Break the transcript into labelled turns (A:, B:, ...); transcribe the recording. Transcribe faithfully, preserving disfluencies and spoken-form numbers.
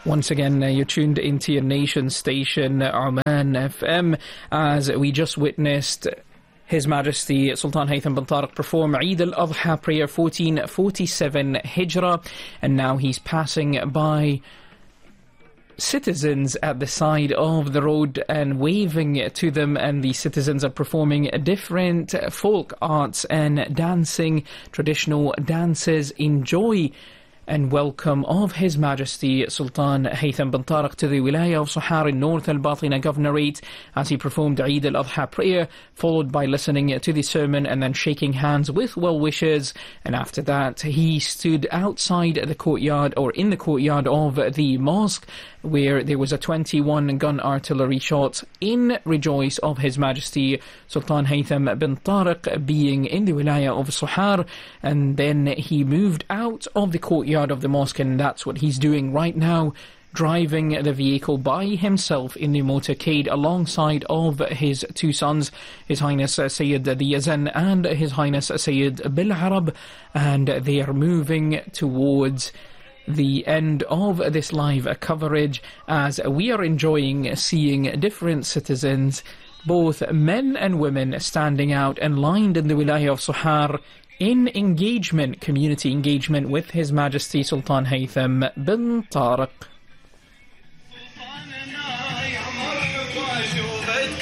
A: Once again, uh, you're tuned into your nation station, Oman F M, as we just witnessed His Majesty Sultan Haytham bin Tariq perform Eid al-Adha prayer fourteen forty-seven Hijrah, and now he's passing by citizens at the side of the road and waving to them, and the citizens are performing different folk arts and dancing traditional dances. Enjoy and welcome of His Majesty Sultan Haytham bin Tariq to the Wilaya of Sohar in North Al-Batina Governorate as he performed Eid al-Adha prayer, followed by listening to the sermon and then shaking hands with well-wishers. And after that, he stood outside the courtyard, or in the courtyard of the mosque, where there was a twenty-one gun artillery shot in rejoice of His Majesty Sultan Haytham bin Tariq being in the Wilaya of Sohar. And then he moved out of the courtyard of the mosque, and that's what he's doing right now, driving the vehicle by himself in the motorcade alongside of his two sons, His Highness Sayyid the Yazan and His Highness Sayyid Bil Arab, and they are moving towards the end of this live coverage as we are enjoying seeing different citizens, both men and women, standing out and lined in the Wilaya of Sohar in engagement, community engagement with His Majesty Sultan Haytham bin Tariq.